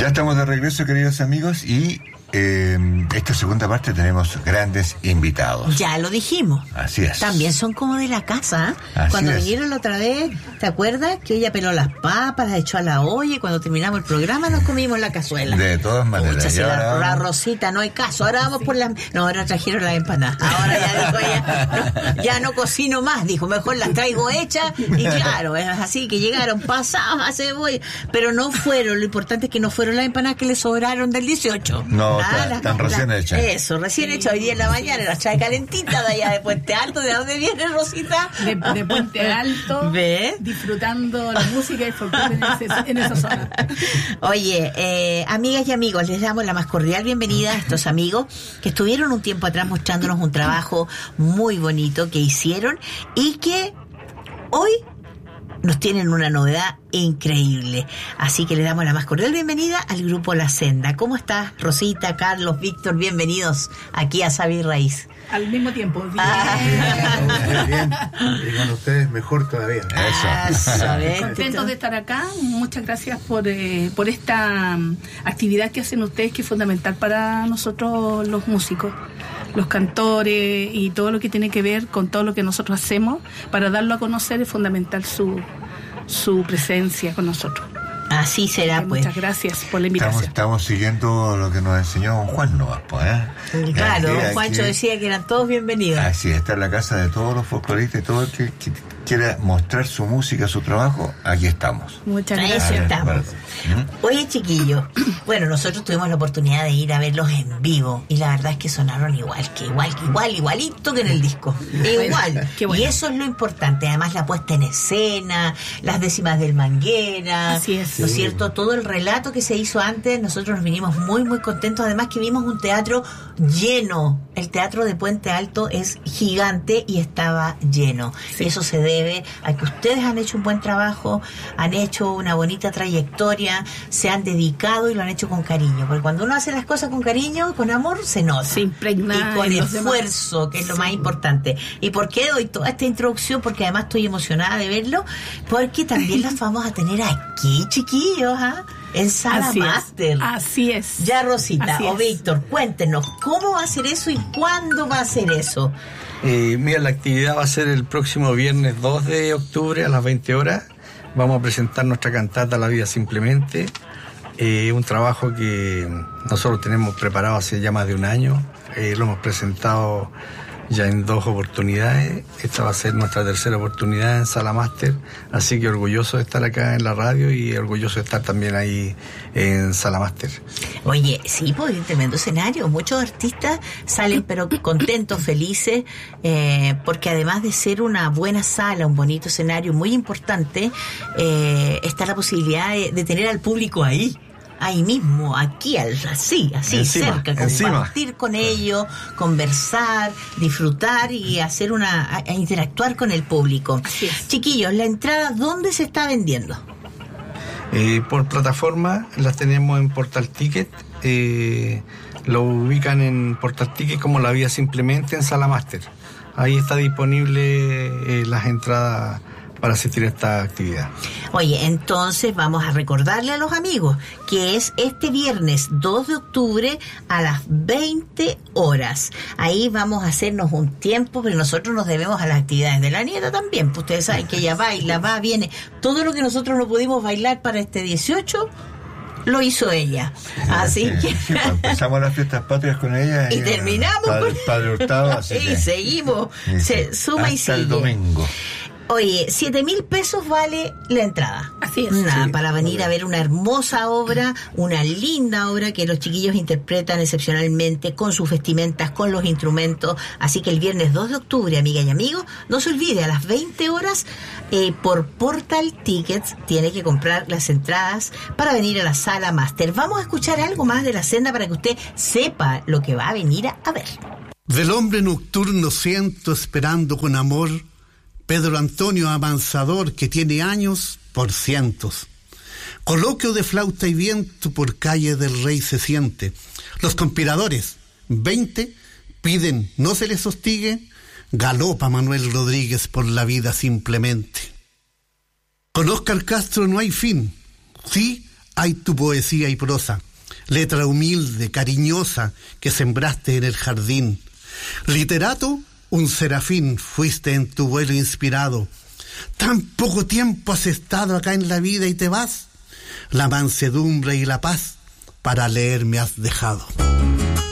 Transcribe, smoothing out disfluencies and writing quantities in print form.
Ya estamos de regreso, queridos amigos, y esta segunda parte tenemos grandes invitados. Ya lo dijimos. Así es. También son como de la casa. Así cuando es. vinieron la otra vez, ¿te acuerdas? Que ella peló las papas, las echó a la olla y cuando terminamos el programa nos comimos la cazuela. De todas maneras. Pucha, si ahora la Rosita, no hay caso. Ahora vamos por las... No, ahora trajeron las empanadas. Ahora ya dijo ella, ya no cocino más, dijo, mejor las traigo hechas. Y claro, es así que llegaron pasados a cebolla. Pero no fueron, lo importante es que no fueron las empanadas que le sobraron del 18. No, están recién hechas. Eso, recién hechas hoy día en la mañana, las trae calentita de allá de Puente Alto. ¿De dónde viene, Rosita? De Puente Alto. ¿Ve? Disfrutando la música y folclore en esa zona. Oye, amigas y amigos, les damos la más cordial bienvenida a estos amigos que estuvieron un tiempo atrás mostrándonos un trabajo muy bonito que hicieron y que hoy nos tienen una novedad increíble. Así que le damos la más cordial bienvenida al grupo La Senda. ¿Cómo estás, Rosita, Carlos, Víctor? Bienvenidos aquí a Sabia y Raíz. Al mismo tiempo. Bien. Bien. Y con ustedes mejor todavía. Contentos de estar acá. Muchas gracias por esta actividad que hacen ustedes, que es fundamental para nosotros los músicos, los cantores y todo lo que tiene que ver con todo lo que nosotros hacemos. Para darlo a conocer es fundamental su presencia con nosotros. Así será, pues. Muchas gracias por la invitación. Estamos siguiendo lo que nos enseñó don Juan Novas, pues. Claro, don Juancho decía que eran todos bienvenidos. Así está en la casa de todos los folcloristas y todo el que quiera mostrar su música, su trabajo, aquí estamos. Muchas gracias. Ahí estamos. Oye, chiquillos, bueno, nosotros tuvimos la oportunidad de ir a verlos en vivo y la verdad es que sonaron igualito que en el disco. Igual. Bueno. Y eso es lo importante. Además, la puesta en escena, las décimas del Manguera. Así es. ¿No es cierto? Todo el relato que se hizo antes, nosotros nos vinimos muy, muy contentos. Además que vimos un teatro lleno. El teatro de Puente Alto es gigante y estaba lleno. Sí. Eso se debe a que ustedes han hecho un buen trabajo, han hecho una bonita trayectoria, se han dedicado y lo han hecho con cariño. Porque cuando uno hace las cosas con cariño, con amor, se nota. Se impregna. Y con esfuerzo, que es lo más importante. ¿Y por qué doy toda esta introducción? Porque además estoy emocionada de verlo, porque también las vamos a tener aquí, chiquillos, en Sala Master. Así es. Ya, Rosita o Víctor, cuéntenos, ¿cómo va a ser eso y cuándo va a ser eso? Mira, la actividad va a ser el próximo viernes 2 de octubre a las 20 horas. Vamos a presentar nuestra cantata La Vida Simplemente. Un trabajo que nosotros tenemos preparado hace ya más de un año. Lo hemos presentado ya en 2 oportunidades. Esta va a ser nuestra tercera oportunidad en Sala Master, así que orgulloso de estar acá en la radio y orgulloso de estar también ahí en Sala Master. Oye, sí, pues un tremendo escenario. Muchos artistas salen pero contentos, felices, porque además de ser una buena sala, un bonito escenario muy importante, está la posibilidad de tener al público ahí mismo, aquí, así encima, cerca, compartir con ellos, conversar, disfrutar y hacer a interactuar con el público. Chiquillos, la entrada, ¿dónde se está vendiendo? Por plataforma, las tenemos en Portal Ticket, lo ubican en Portal Ticket como La Vida Simplemente en Sala Master. Ahí está disponible las entradas para asistir a esta actividad. Oye, entonces vamos a recordarle a los amigos que es este viernes 2 de octubre a las 20 horas. Ahí vamos a hacernos un tiempo, pero nosotros nos debemos a las actividades de la nieta también. Pues ustedes saben que ella baila, viene. Todo lo que nosotros no pudimos bailar para este 18... lo hizo ella. Así que empezamos las fiestas patrias con ella y terminamos con Padre Hurtado, así y seguimos. Se suma y sigue. Hasta el domingo. Oye, 7,000 pesos vale la entrada. Así es. Para venir a ver una hermosa obra, una linda obra que los chiquillos interpretan excepcionalmente, con sus vestimentas, con los instrumentos. Así que el viernes 2 de octubre, amigas y amigos, no se olvide, a las 20 horas, por Portal Tickets, tiene que comprar las entradas para venir a la Sala Master. Vamos a escuchar algo más de La Senda para que usted sepa lo que va a venir a ver. Del hombre nocturno siento esperando con amor Pedro Antonio Amansador, que tiene años por cientos. Coloquio de flauta y viento por calle del Rey se siente. Los conspiradores, 20, piden no se les hostigue. Galopa Manuel Rodríguez por la vida simplemente. Con Óscar Castro no hay fin. Sí hay tu poesía y prosa, letra humilde, cariñosa, que sembraste en el jardín. Literato, un serafín fuiste en tu vuelo inspirado. Tan poco tiempo has estado acá en la vida y te vas. La mansedumbre y la paz para leer me has dejado.